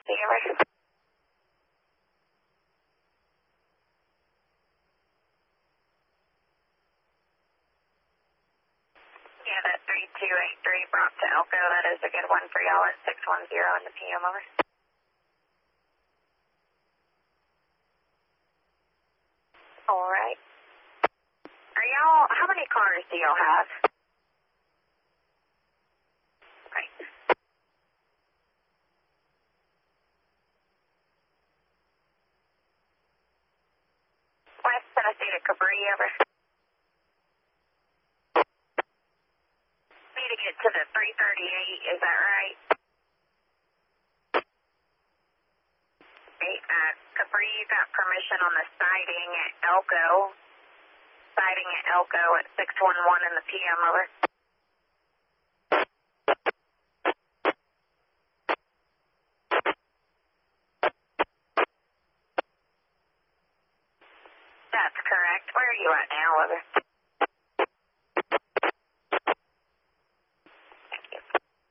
copy, over. Yeah, that 3283 brought to Elko. That is a good one for y'all at 610 in the PM, over. All right. Are y'all, how many cars do y'all have? Right. West Tennessee to Cabri, over. Need to get to the 338, is that right? Okay, Cabri, you got permission on the siding at Elko. Siding at Elko at 611 in the PM, over. That's correct. Where are you at now, over? Thank you.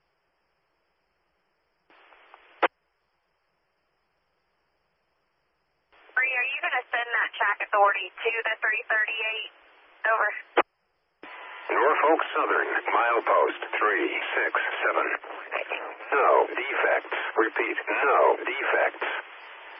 Bree, are you going to send that track authority to the 338? Over. Norfolk Southern, milepost 367. No defects. Repeat, no defects.